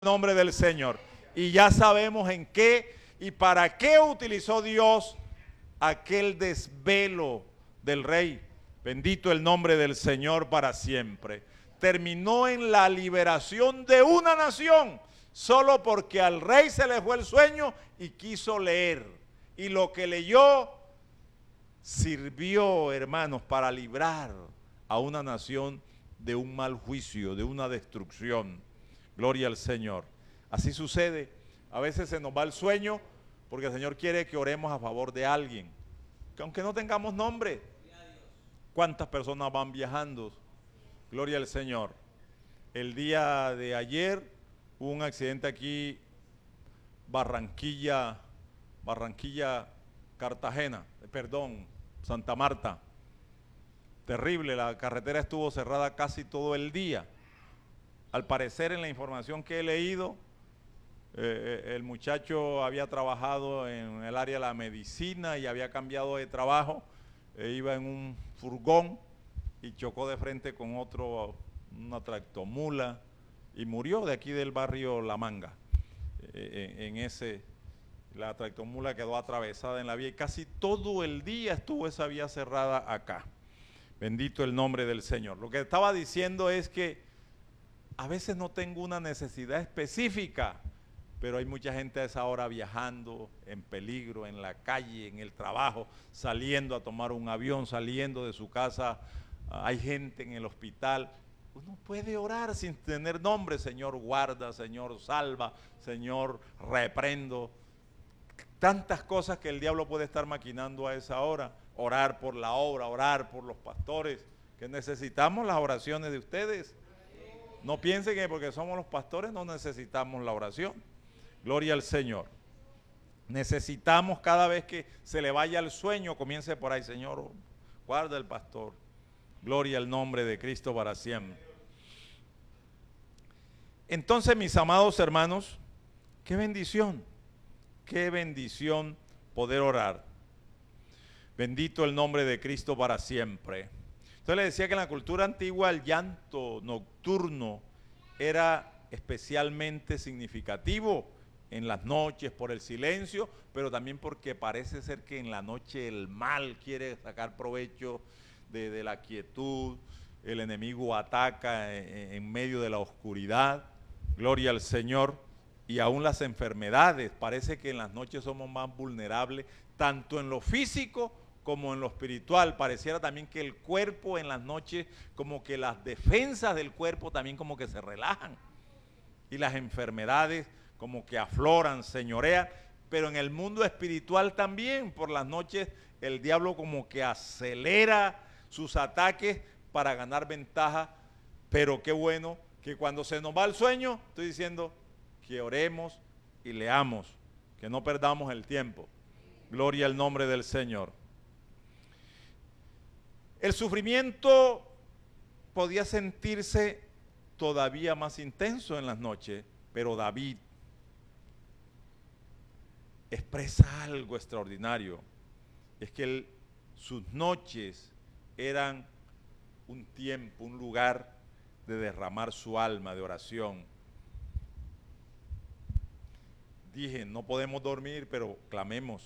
Nombre del Señor. Y ya sabemos en qué y para qué utilizó Dios aquel desvelo del rey. Bendito el nombre del Señor para siempre. Terminó en la liberación de una nación, solo porque al rey se le fue el sueño y quiso leer. Y lo que leyó sirvió, hermanos, para librar a una nación de un mal juicio, de una destrucción. Gloria al Señor. Así sucede. A veces se nos va el sueño porque el Señor quiere que oremos a favor de alguien, que aunque no tengamos nombre. ¿Cuántas personas van viajando? Gloria al Señor. El día de ayer hubo un accidente aquí, Cartagena, perdón, Santa Marta. Terrible, la carretera estuvo cerrada casi todo el día. Al parecer, en la información que he leído, el muchacho había trabajado en el área de la medicina y había cambiado de trabajo, iba en un furgón y chocó de frente con una tractomula y murió de aquí del barrio La Manga. La tractomula quedó atravesada en la vía y casi todo el día estuvo esa vía cerrada acá. Bendito el nombre del Señor. Lo que estaba diciendo es que a veces no tengo una necesidad específica, pero hay mucha gente a esa hora viajando, en peligro, en la calle, en el trabajo, saliendo a tomar un avión, saliendo de su casa. Hay gente en el hospital. Uno puede orar sin tener nombre. Señor, guarda, Señor, salva, Señor, reprendo. Tantas cosas que el diablo puede estar maquinando a esa hora. Orar por la obra, orar por los pastores, que necesitamos las oraciones de ustedes. No piensen que porque somos los pastores no necesitamos la oración. Gloria al Señor. Necesitamos cada vez que se le vaya el sueño, comience por ahí, Señor, guarda el pastor. Gloria al nombre de Cristo para siempre. Entonces, mis amados hermanos, qué bendición poder orar. Bendito el nombre de Cristo para siempre. Entonces le decía que en la cultura antigua el llanto nocturno era especialmente significativo en las noches por el silencio, pero también porque parece ser que en la noche el mal quiere sacar provecho de la quietud, el enemigo ataca en medio de la oscuridad, gloria al Señor, y aún las enfermedades, parece que en las noches somos más vulnerables, tanto en lo físico como en lo espiritual. Pareciera también que el cuerpo en las noches, como que las defensas del cuerpo también como que se relajan, y las enfermedades como que afloran, señorean, pero en el mundo espiritual también, por las noches el diablo como que acelera sus ataques para ganar ventaja. Pero qué bueno que cuando se nos va el sueño, estoy diciendo que oremos y leamos, que no perdamos el tiempo. Gloria al nombre del Señor. El sufrimiento podía sentirse todavía más intenso en las noches, pero David expresa algo extraordinario. Es que sus noches eran un tiempo, un lugar de derramar su alma de oración. Dije, no podemos dormir, pero clamemos.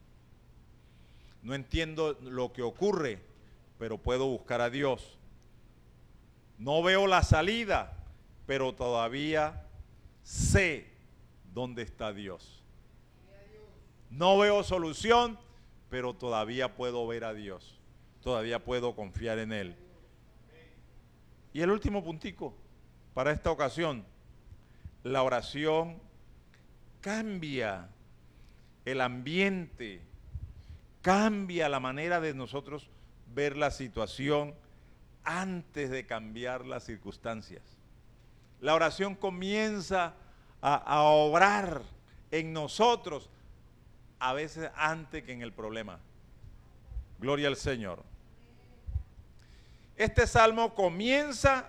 No entiendo lo que ocurre, pero puedo buscar a Dios. No veo la salida, pero todavía sé dónde está Dios. No veo solución, pero todavía puedo ver a Dios. Todavía puedo confiar en Él. Y el último puntico para esta ocasión, la oración cambia el ambiente, cambia la manera de nosotros ver la situación antes de cambiar las circunstancias. La oración comienza a obrar en nosotros, a veces antes que en el problema. Gloria al Señor. Este salmo comienza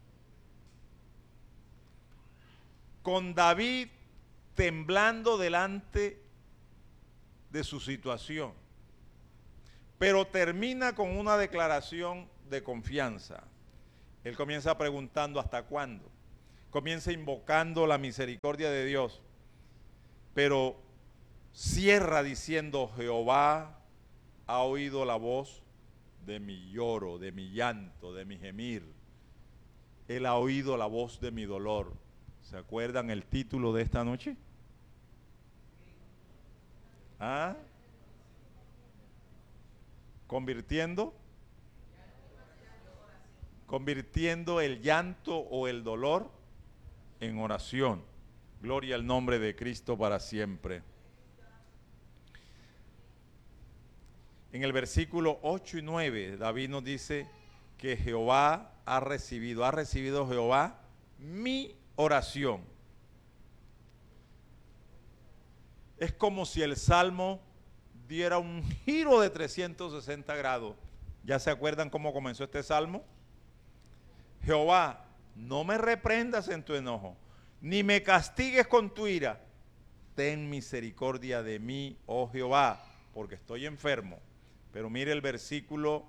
con David temblando delante de su situación, pero termina con una declaración de confianza. Él comienza preguntando: ¿hasta cuándo? comienza invocando la misericordia de Dios, pero cierra diciendo: Jehová ha oído la voz de mi lloro, de mi llanto, de mi gemir. Él ha oído la voz de mi dolor. ¿Se acuerdan el título de esta noche? ¿Ah? Convirtiendo el llanto o el dolor en oración. Gloria al nombre de Cristo para siempre. En el versículo 8 y 9, David nos dice que Jehová ha recibido Jehová mi oración. Es como si el Salmo diera un giro de 360 grados. ¿Ya se acuerdan cómo comenzó este Salmo? Jehová, no me reprendas en tu enojo, ni me castigues con tu ira. Ten misericordia de mí, oh Jehová, porque estoy enfermo. Pero mire el versículo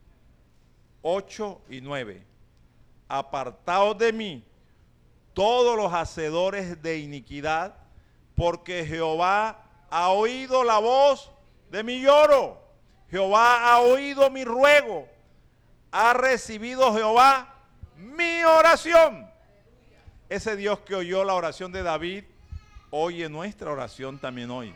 8 y 9. Apartaos de mí todos los hacedores de iniquidad, porque Jehová ha oído la voz de mi lloro. Jehová ha oído mi ruego. Ha recibido Jehová mi oración. Ese Dios que oyó la oración de David, oye nuestra oración también hoy.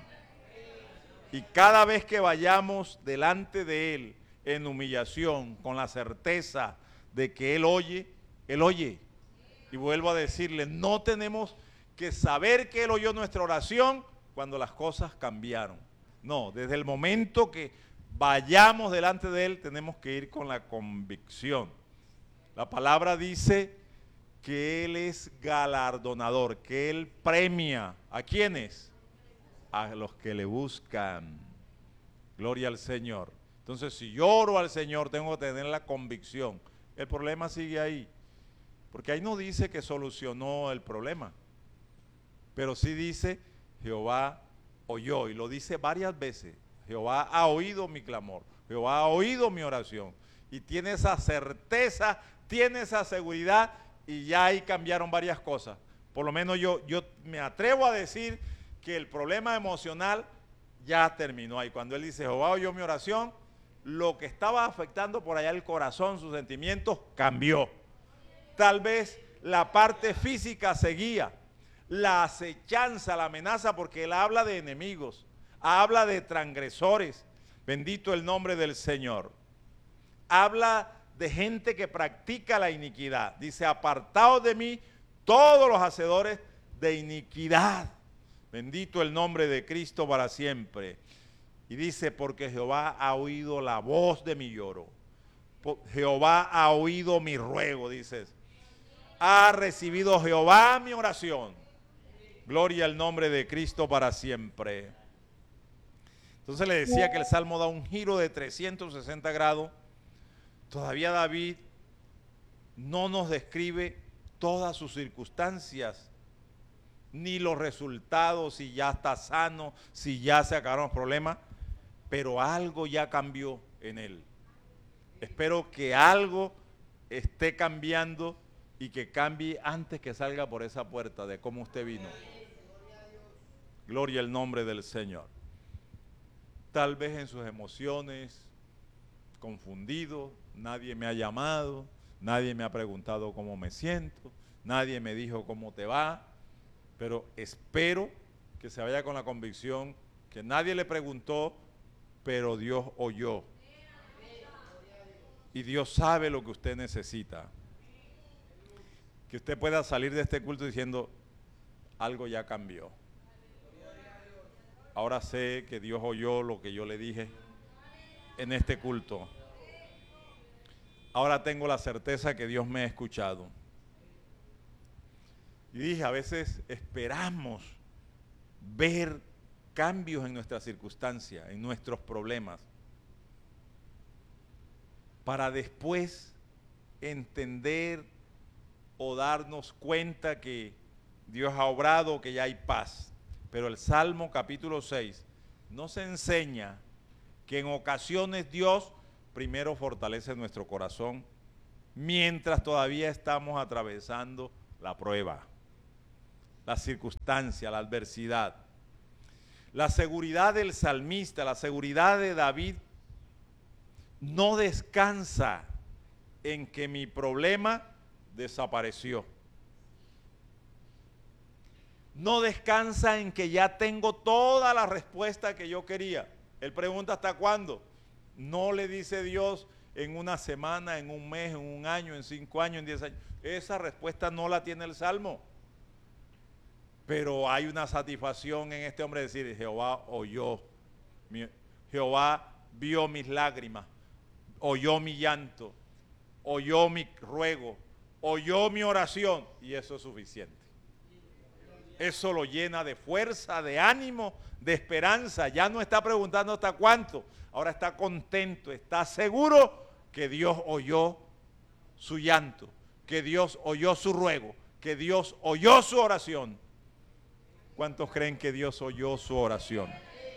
Y cada vez que vayamos delante de Él en humillación, con la certeza de que Él oye, Él oye. Y vuelvo a decirle, no tenemos que saber que Él oyó nuestra oración cuando las cosas cambiaron. No, desde el momento que vayamos delante de Él, tenemos que ir con la convicción. La palabra dice que Él es galardonador, que Él premia. ¿A quiénes? A los que le buscan. Gloria al Señor. Entonces, si yo oro al Señor, tengo que tener la convicción. El problema sigue ahí, porque ahí no dice que solucionó el problema, pero sí dice Jehová oyó, y lo dice varias veces. Jehová ha oído mi clamor, Jehová ha oído mi oración, y tiene esa certeza, tiene esa seguridad, y ya ahí cambiaron varias cosas. Por lo menos yo me atrevo a decir que el problema emocional ya terminó ahí. Cuando él dice Jehová oyó mi oración, lo que estaba afectando por allá el corazón, sus sentimientos, cambió. Tal vez la parte física seguía, la acechanza, la amenaza, porque él habla de enemigos, habla de transgresores, bendito el nombre del Señor. Habla de gente que practica la iniquidad. Dice, apartaos de mí todos los hacedores de iniquidad. Bendito el nombre de Cristo para siempre. Y dice, porque Jehová ha oído la voz de mi lloro. Jehová ha oído mi ruego, dices. Ha recibido Jehová mi oración. Gloria al nombre de Cristo para siempre. Entonces le decía que el Salmo da un giro de 360 grados. Todavía David no nos describe todas sus circunstancias, ni los resultados, si ya está sano, si ya se acabaron los problemas, pero algo ya cambió en él. Espero que algo esté cambiando y que cambie antes que salga por esa puerta de cómo usted vino. Gloria al nombre del Señor. Tal vez en sus emociones, confundido, nadie me ha llamado, nadie me ha preguntado cómo me siento, nadie me dijo cómo te va, pero espero que se vaya con la convicción que nadie le preguntó, pero Dios oyó. Y Dios sabe lo que usted necesita. Que usted pueda salir de este culto diciendo, algo ya cambió. Ahora sé que Dios oyó lo que yo le dije en este culto. Ahora tengo la certeza que Dios me ha escuchado. Y dije, a veces esperamos ver cambios en nuestras circunstancias, en nuestros problemas, para después entender o darnos cuenta que Dios ha obrado, que ya hay paz. Pero el Salmo capítulo 6 nos enseña que en ocasiones Dios primero fortalece nuestro corazón mientras todavía estamos atravesando la prueba, la circunstancia, la adversidad. La seguridad del salmista, la seguridad de David no descansa en que mi problema desapareció. No descansa en que ya tengo toda la respuesta que yo quería. Él pregunta ¿hasta cuándo? No le dice Dios en una semana, en un mes, en un año, en 5 años, en 10 años. Esa respuesta no la tiene el Salmo. Pero hay una satisfacción en este hombre de decir, Jehová oyó, Jehová vio mis lágrimas, oyó mi llanto, oyó mi ruego, oyó mi oración, y eso es suficiente. Eso lo llena de fuerza, de ánimo, de esperanza. Ya no está preguntando hasta cuánto, ahora está contento, está seguro que Dios oyó su llanto, que Dios oyó su ruego, que Dios oyó su oración. ¿Cuántos creen que Dios oyó su oración?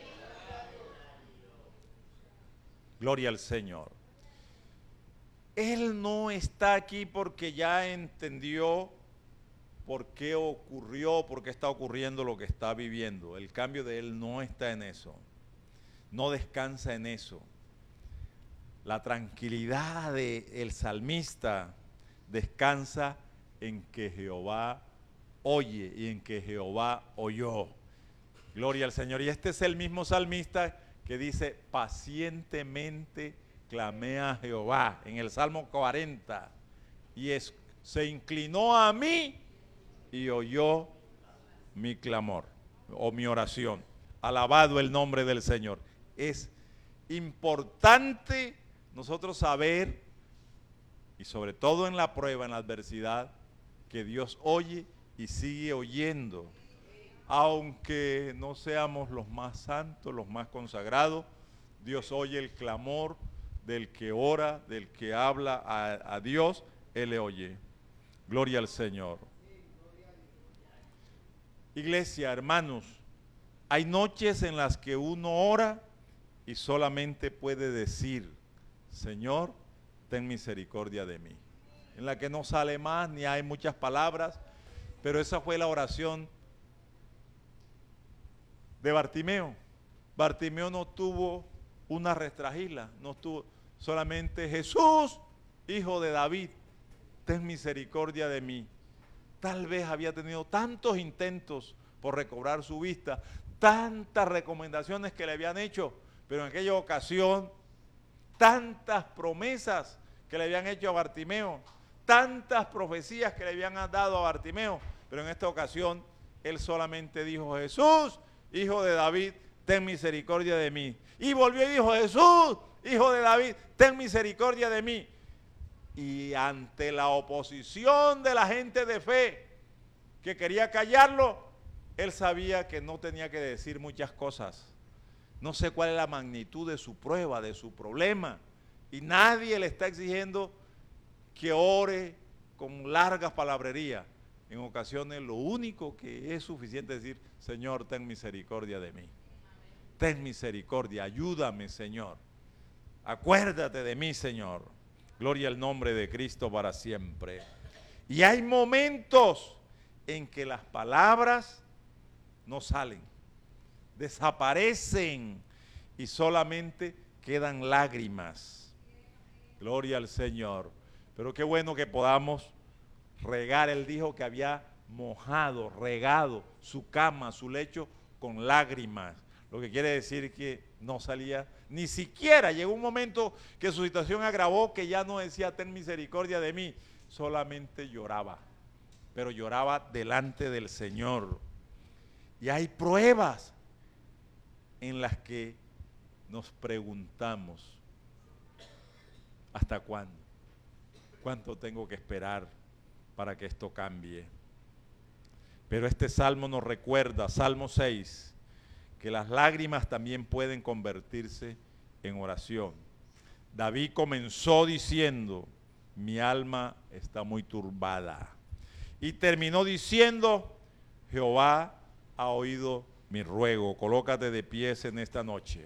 Gloria al Señor. Él no está aquí porque ya entendió por qué ocurrió, por qué está ocurriendo lo que está viviendo. El cambio de él no está en eso. No descansa en eso. La tranquilidad del salmista descansa en que Jehová oye y en que Jehová oyó. Gloria al Señor. Y este es el mismo salmista que dice, pacientemente clamé a Jehová, en el Salmo 40, y se inclinó a mí y oyó mi clamor o mi oración. Alabado el nombre del Señor. Es importante nosotros saber, y sobre todo en la prueba, en la adversidad, que Dios oye y sigue oyendo. Aunque no seamos los más santos, los más consagrados, Dios oye el clamor del que ora, del que habla a Dios, Él le oye. Gloria al Señor. Iglesia, hermanos, hay noches en las que uno ora y solamente puede decir, Señor, ten misericordia de mí. En la que no sale más, ni hay muchas palabras, pero esa fue la oración de Bartimeo. Bartimeo no tuvo una restragila, no tuvo solamente Jesús, hijo de David, ten misericordia de mí. Tal vez había tenido tantos intentos por recobrar su vista, tantas recomendaciones que le habían hecho, pero en aquella ocasión, tantas promesas que le habían hecho a Bartimeo, tantas profecías que le habían dado a Bartimeo, pero en esta ocasión él solamente dijo, Jesús, hijo de David, ten misericordia de mí. Y volvió y dijo, Jesús, hijo de David, ten misericordia de mí. Y ante la oposición de la gente de fe que quería callarlo, él sabía que no tenía que decir muchas cosas. No sé cuál es la magnitud de su prueba, de su problema. Y nadie le está exigiendo que ore con largas palabrerías. En ocasiones lo único que es suficiente es decir, Señor, ten misericordia de mí. Ten misericordia, ayúdame, Señor. Acuérdate de mí, Señor. Gloria al nombre de Cristo para siempre. Y hay momentos en que las palabras no salen, desaparecen y solamente quedan lágrimas. Gloria al Señor. Pero qué bueno que podamos regar. Él dijo que había mojado, regado su cama, su lecho con lágrimas. Lo que quiere decir que no salía, ni siquiera llegó un momento que su situación agravó, que ya no decía ten misericordia de mí, solamente lloraba, pero lloraba delante del Señor. Y hay pruebas en las que nos preguntamos, ¿hasta cuándo? ¿Cuánto tengo que esperar para que esto cambie? Pero este salmo nos recuerda, Salmo 6, que las lágrimas también pueden convertirse en oración. David comenzó diciendo, mi alma está muy turbada. Y terminó diciendo, Jehová ha oído mi ruego. Colócate de pies en esta noche.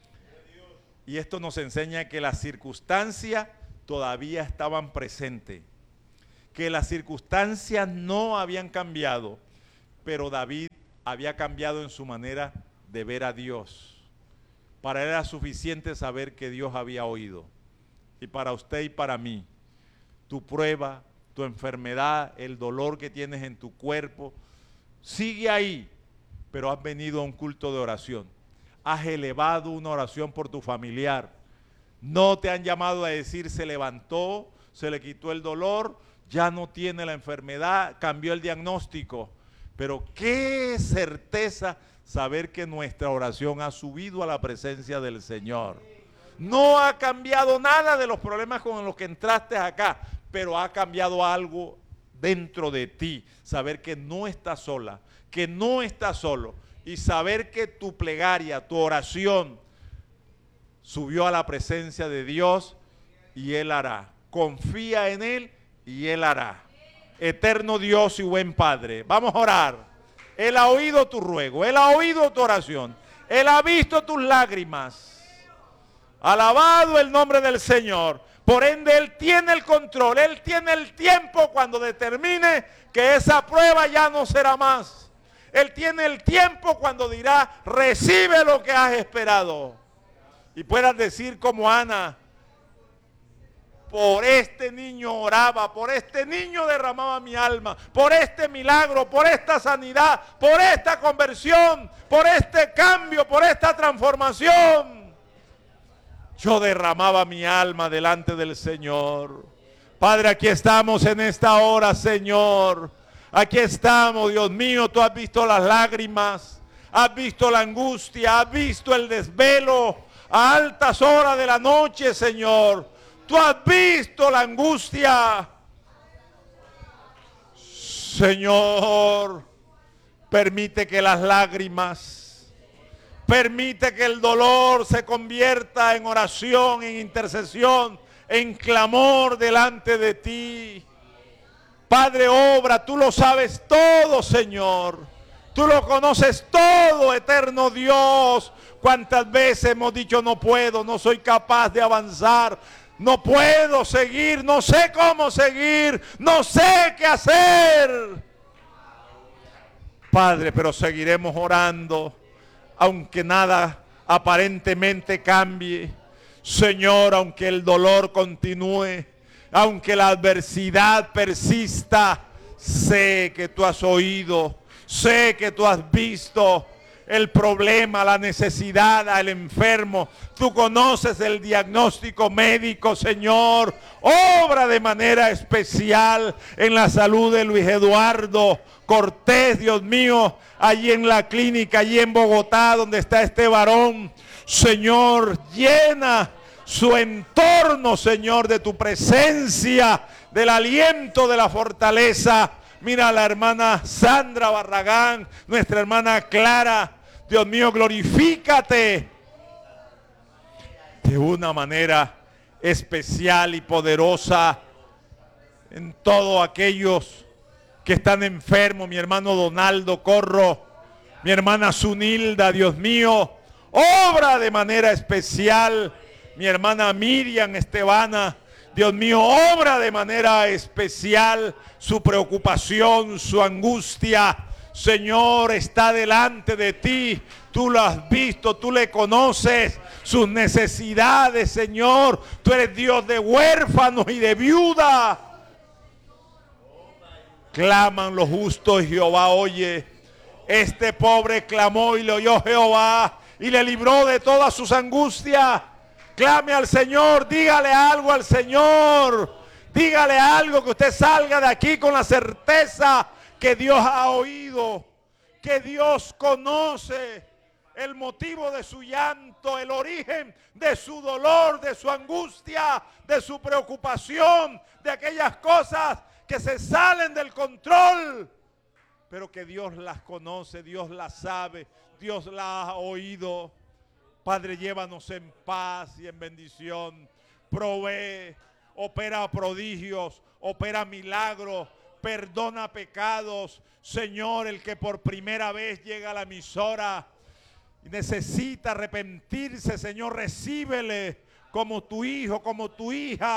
Y esto nos enseña que las circunstancias todavía estaban presentes, que las circunstancias no habían cambiado, pero David había cambiado en su manera de ver a Dios. Para él era suficiente saber que Dios había oído. Y para usted y para mí, tu prueba, tu enfermedad, el dolor que tienes en tu cuerpo, sigue ahí, pero has venido a un culto de oración. Has elevado una oración por tu familiar. No te han llamado a decir se levantó, se le quitó el dolor, ya no tiene la enfermedad, cambió el diagnóstico. Pero qué certeza saber que nuestra oración ha subido a la presencia del Señor. No ha cambiado nada de los problemas con los que entraste acá, pero ha cambiado algo dentro de ti. Saber que no estás sola, que no estás solo, y saber que tu plegaria, tu oración subió a la presencia de Dios y Él hará. Confía en Él y Él hará. Eterno Dios y buen Padre, vamos a orar. Él ha oído tu ruego, Él ha oído tu oración, Él ha visto tus lágrimas. Alabado el nombre del Señor. Por ende, Él tiene el control, Él tiene el tiempo cuando determine que esa prueba ya no será más. Él tiene el tiempo cuando dirá, recibe lo que has esperado. Y puedas decir como Ana, por este niño oraba, por este niño derramaba mi alma, por este milagro, por esta sanidad, por esta conversión, por este cambio, por esta transformación. Yo derramaba mi alma delante del Señor. Padre, aquí estamos en esta hora, Señor. Aquí estamos, Dios mío, tú has visto las lágrimas, has visto la angustia, has visto el desvelo a altas horas de la noche, Señor. Tú has visto la angustia. Señor, permite que las lágrimas, permite que el dolor se convierta en oración, en intercesión, en clamor delante de ti. Padre, obra, tú lo sabes todo, Señor. Tú lo conoces todo, eterno Dios. Cuántas veces hemos dicho no puedo, no soy capaz de avanzar, no puedo seguir, no sé cómo seguir, no sé qué hacer. Padre, pero seguiremos orando, aunque nada aparentemente cambie. Señor, aunque el dolor continúe, aunque la adversidad persista, sé que tú has oído, sé que tú has visto el problema, la necesidad, al enfermo. Tú conoces el diagnóstico médico, Señor. Obra de manera especial en la salud de Luis Eduardo Cortés, Dios mío, allí en la clínica, allí en Bogotá, donde está este varón. Señor, llena su entorno, Señor, de tu presencia, del aliento, de la fortaleza. Mira a la hermana Sandra Barragán, nuestra hermana Clara. Dios mío, glorifícate de una manera especial y poderosa en todos aquellos que están enfermos. Mi hermano Donaldo Corro, mi hermana Zunilda, Dios mío, obra de manera especial. Mi hermana Miriam Estebana, Dios mío, obra de manera especial su preocupación, su angustia. Señor, está delante de ti, tú lo has visto, tú le conoces, sus necesidades, Señor. Tú eres Dios de huérfanos y de viuda. Claman los justos y Jehová oye. Este pobre clamó y le oyó Jehová y le libró de todas sus angustias. Clame al Señor, dígale algo al Señor, dígale algo, que usted salga de aquí con la certeza que Dios ha oído, que Dios conoce el motivo de su llanto, el origen de su dolor, de su angustia, de su preocupación, de aquellas cosas que se salen del control, pero que Dios las conoce, Dios las sabe, Dios las ha oído. Padre, llévanos en paz y en bendición. Provee, opera prodigios, opera milagros, perdona pecados. Señor, el que por primera vez llega a la emisora y necesita arrepentirse, Señor, recíbele como tu hijo, como tu hija.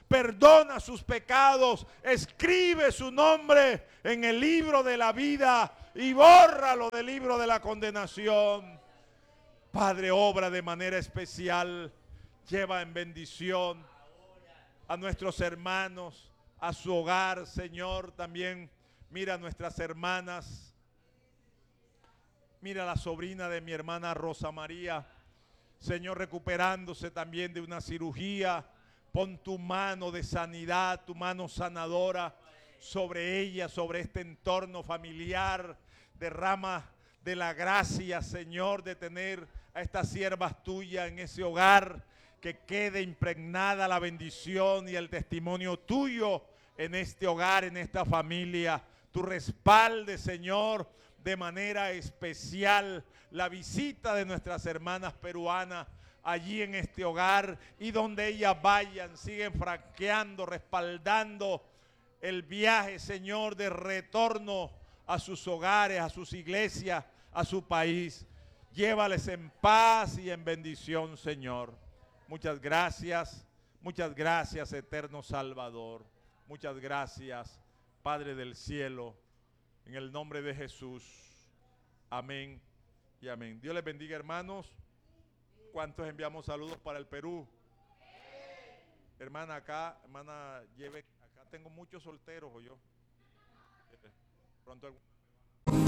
perdona sus pecados, escribe su nombre en el libro de la vida y bórralo del libro de la condenación. Padre, obra de manera especial, lleva en bendición a nuestros hermanos, a su hogar, Señor. También mira a nuestras hermanas, mira a la sobrina de mi hermana Rosa María, Señor, recuperándose también de una cirugía. Pon tu mano de sanidad, tu mano sanadora sobre ella, sobre este entorno familiar. Derrama de la gracia, Señor, de tener a estas siervas tuyas en ese hogar, que quede impregnada la bendición y el testimonio tuyo en este hogar, en esta familia. Tu respalde, Señor, de manera especial la visita de nuestras hermanas peruanas allí en este hogar, y donde ellas vayan, siguen franqueando, respaldando el viaje, Señor, de retorno a sus hogares, a sus iglesias, a su país. Llévales en paz y en bendición, Señor. Muchas gracias, eterno Salvador. Muchas gracias, Padre del cielo. En el nombre de Jesús. Amén y amén. Dios les bendiga, hermanos. ¿Cuántos enviamos saludos para el Perú? Hermana, acá, hermana, lleve, acá tengo muchos solteros, o yo. Pronto